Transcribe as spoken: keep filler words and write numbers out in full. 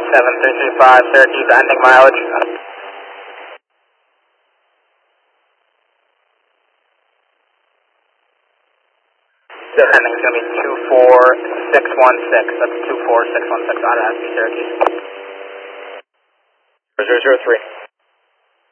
seven three three five, Syracuse, ending mileage. The ending is going to be two four six one six. That's two four six one six out of S B Syracuse. zero zero three.